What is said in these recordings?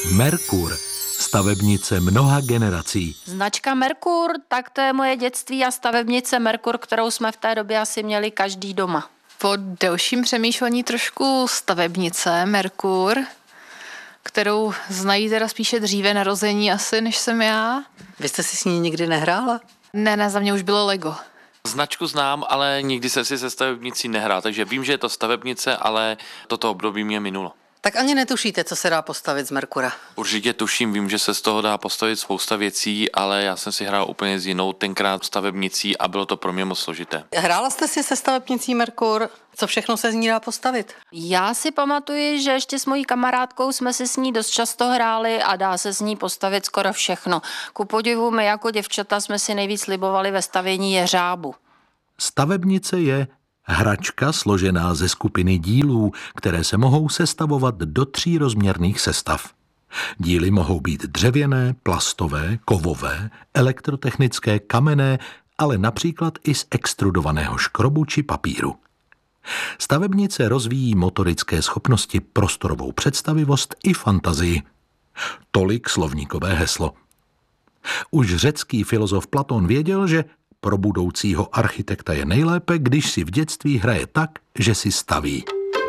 Merkur. Stavebnice mnoha generací. Značka Merkur, tak to je moje dětství a stavebnice Merkur, kterou jsme v té době asi měli každý doma. Po delším přemýšlení trošku stavebnice Merkur, kterou znají teda spíše dříve narození asi, než jsem já. Vy jste si s ní nikdy nehrála? Ne, za mě už bylo Lego. Značku znám, ale nikdy jsem si se stavebnicí nehrál, takže vím, že je to stavebnice, ale toto období mě minulo. Tak ani netušíte, co se dá postavit z Merkura. Určitě tuším, vím, že se z toho dá postavit spousta věcí, ale já jsem si hrál úplně s jinou tenkrát stavebnicí a bylo to pro mě moc složité. Hrála jste si se stavebnicí Merkur? Co všechno se z ní dá postavit? Já si pamatuji, že ještě s mojí kamarádkou jsme si s ní dost často hráli a dá se s ní postavit skoro všechno. Ku podivu my jako děvčata jsme si nejvíc libovali ve stavění jeřábu. Stavebnice je hračka složená ze skupiny dílů, které se mohou sestavovat do 3 rozměrných sestav. Díly mohou být dřevěné, plastové, kovové, elektrotechnické, kamenné, ale například i z extrudovaného škrobu či papíru. Stavebnice rozvíjí motorické schopnosti, prostorovou představivost i fantazii. Tolik slovníkové heslo. Už řecký filozof Platón věděl, že pro budoucího architekta je nejlépe, když si v dětství hraje tak, že si staví.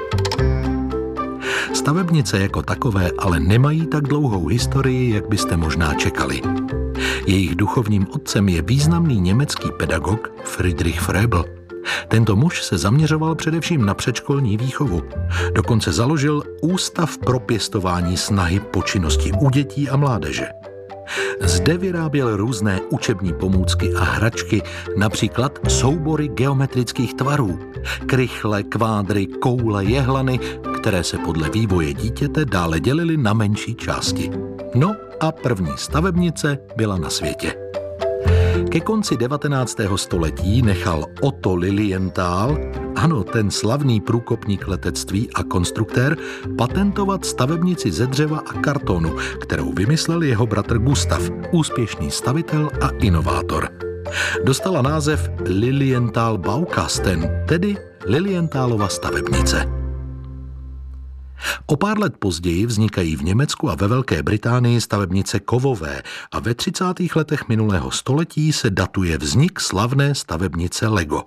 Stavebnice jako takové ale nemají tak dlouhou historii, jak byste možná čekali. Jejich duchovním otcem je významný německý pedagog Friedrich Froebel. Tento muž se zaměřoval především na předškolní výchovu. Dokonce založil Ústav pro pěstování snahy po činnosti u dětí a mládeže. Zde vyráběl různé učební pomůcky a hračky, například soubory geometrických tvarů, krychle, kvádry, koule, jehlany, které se podle vývoje dítěte dále dělily na menší části. No a první stavebnice byla na světě. Ke konci 19. století nechal Otto Lilienthal, ano, ten slavný průkopník letectví a konstruktér, patentovat stavebnici ze dřeva a kartonu, kterou vymyslel jeho bratr Gustav, úspěšný stavitel a inovátor. Dostala název Lilienthal Baukasten, tedy Lilienthalova stavebnice. O pár let později vznikají v Německu a ve Velké Británii stavebnice kovové a ve 30. letech minulého století se datuje vznik slavné stavebnice Lego.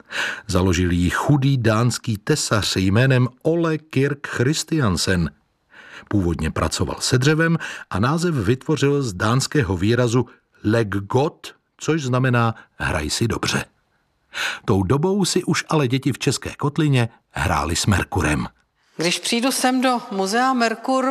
Založil ji chudý dánský tesař jménem Ole Kirk Christiansen. Původně pracoval se dřevem a název vytvořil z dánského výrazu Leg godt, což znamená hraj si dobře. Tou dobou si už ale děti v České Kotlině hrály s Merkurem. Když přijdu sem do muzea Merkur,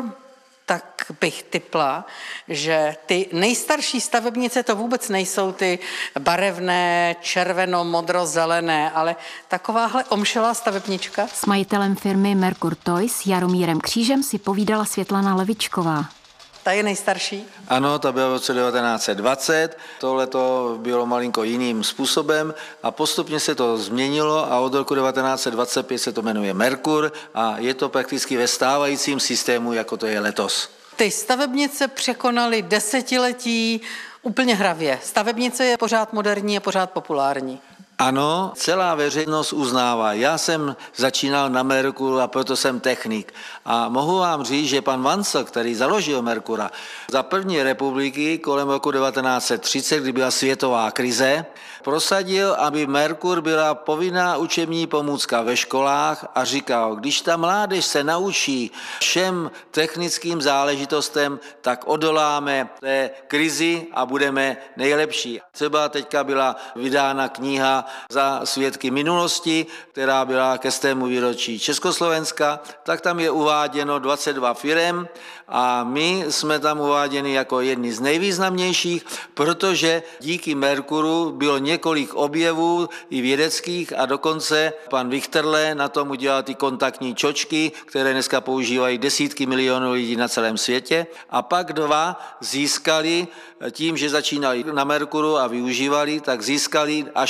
tak bych tipla, že ty nejstarší stavebnice to vůbec nejsou ty barevné, červeno-modro-zelené, ale takováhle omšelá stavebnička. S majitelem firmy Merkur Toys Jaromírem Křížem si povídala Světlana Levičková. Ta je nejstarší? Ano, ta byla v roce 1920, tohleto bylo malinko jiným způsobem a postupně se to změnilo a od roku 1925 se to jmenuje Merkur a je to prakticky ve stávajícím systému, jako to je letos. Ty stavebnice překonaly desetiletí úplně hravě. Stavebnice je pořád moderní a pořád populární. Ano, celá veřejnost uznává. Já jsem začínal na Merkuru a proto jsem technik. A mohu vám říct, že pan Vancel, který založil Merkura, za první republiky kolem roku 1930, kdy byla světová krize, prosadil, aby Merkur byla povinná učební pomůcka ve školách a říkal, když ta mládež se naučí všem technickým záležitostem, tak odoláme té krizi a budeme nejlepší. Třeba teďka byla vydána kniha Za svědky minulosti, která byla ke 100. výročí Československa, tak tam je uváděno 22 firem a my jsme tam uváděni jako jedni z nejvýznamnějších, protože díky Merkuru bylo několik objevů i vědeckých a dokonce pan Vichterle na tom udělal ty kontaktní čočky, které dneska používají desítky milionů lidí na celém světě. A pak 2 získali tím, že začínali na Merkuru a využívali, tak získali až Nobel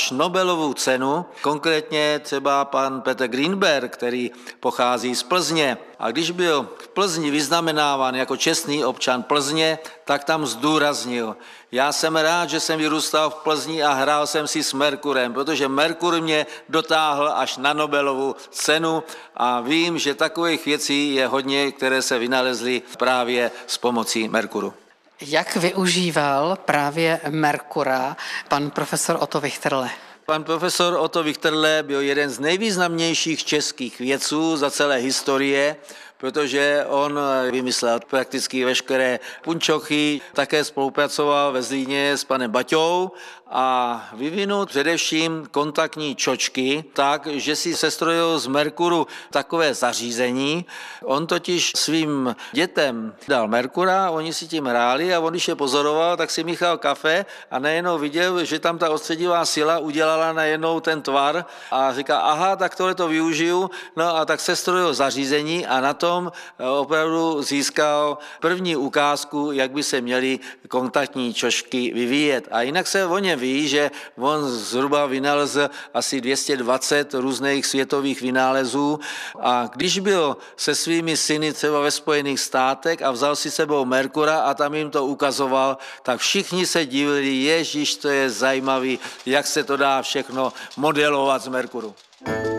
Nobelovu cenu, konkrétně třeba pan Petr Greenberg, který pochází z Plzně. A když byl v Plzni vyznamenáván jako čestný občan Plzně, tak tam zdůraznil: já jsem rád, že jsem vyrůstal v Plzni a hrál jsem si s Merkurem, protože Merkur mě dotáhl až na Nobelovu cenu a vím, že takových věcí je hodně, které se vynalezly právě s pomocí Merkuru. Jak využíval právě Merkura pan profesor Otto Wichterle? Pan profesor Otto Wichterle byl jeden z nejvýznamnějších českých vědců za celé historie, protože on vymyslel prakticky veškeré punčochy, také spolupracoval ve Zlíně s panem Baťou a vyvinul především kontaktní čočky tak, že si sestrojil z Merkuru takové zařízení. On totiž svým dětem dal Merkura, oni si tím hráli a on, když je pozoroval, tak si míchal kafe a najednou viděl, že tam ta odstředivá síla udělala najednou ten tvar a říká: aha, tak tohle to využiju. No a tak sestrojil zařízení a na tom opravdu získal první ukázku, jak by se měly kontaktní čočky vyvíjet. A jinak se o něm ví, že on zhruba vynalezl asi 220 různých světových vynálezů a když byl se svými syny třeba ve Spojených státech a vzal si sebou Merkura a tam jim to ukazoval, tak všichni se divili: ježiš, to je zajímavý, jak se to dá všechno modelovat z Merkuru.